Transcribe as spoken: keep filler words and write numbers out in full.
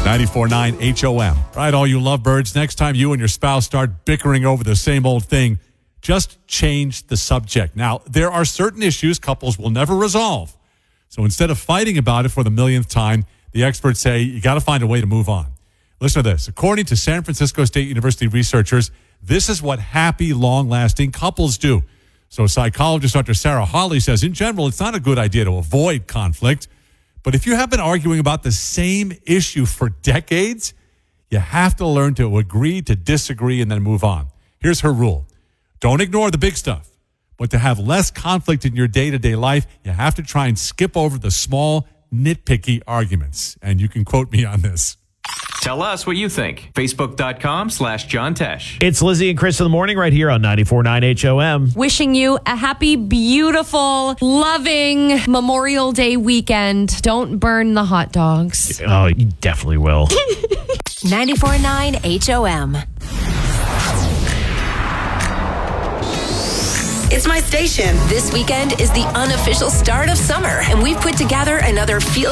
ninety-four point nine H O M. Right, all you lovebirds, next time you and your spouse start bickering over the same old thing, just change the subject. Now, there are certain issues couples will never resolve. So instead of fighting about it for the millionth time, the experts say you got to find a way to move on. Listen to this. According to San Francisco State University researchers, this is what happy, long-lasting couples do. So psychologist Doctor Sarah Hawley says, in general, it's not a good idea to avoid conflict. But if you have been arguing about the same issue for decades, you have to learn to agree to disagree and then move on. Here's her rule. Don't ignore the big stuff. But to have less conflict in your day-to-day life, you have to try and skip over the small, nitpicky arguments. And you can quote me on this. Tell us what you think. Facebook.com slash John Tesh. It's Lizzie and Chris in the morning right here on ninety-four point nine H O M. Wishing you a happy, beautiful, loving Memorial Day weekend. Don't burn the hot dogs. Oh, you definitely will. ninety-four point nine H O M. It's my station. This weekend is the unofficial start of summer, and we've put together another feel